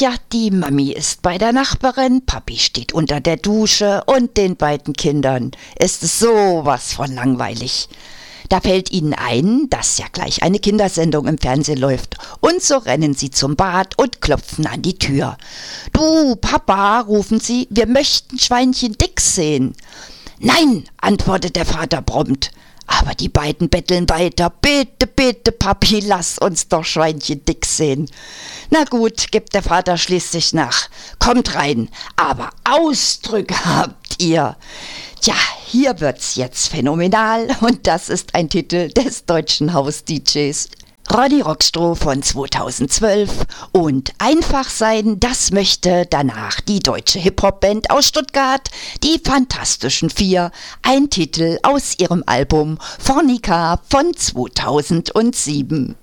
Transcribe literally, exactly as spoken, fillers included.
Tja, die Mami ist bei der Nachbarin, Papi steht unter der Dusche und den beiden Kindern ist es sowas von langweilig. Da fällt ihnen ein, dass ja gleich eine Kindersendung im Fernsehen läuft. Und so rennen sie zum Bad und klopfen an die Tür. »Du, Papa«, rufen sie, »wir möchten Schweinchen Dix sehen.« »Nein«, antwortet der Vater prompt. Aber die beiden betteln weiter. »Bitte, bitte, Papi, lass uns doch Schweinchen Dix sehen.« Na gut, gibt der Vater schließlich nach. »Kommt rein, aber Ausdrücke habt ihr.« Tja, hier wird's jetzt phänomenal und das ist ein Titel des deutschen Haus-D Js Ronny Rockstroh von zweitausendzwölf und Einfach sein, das möchte danach die deutsche Hip-Hop-Band aus Stuttgart, die Fantastischen Vier, ein Titel aus ihrem Album Fornica von zweitausendsieben.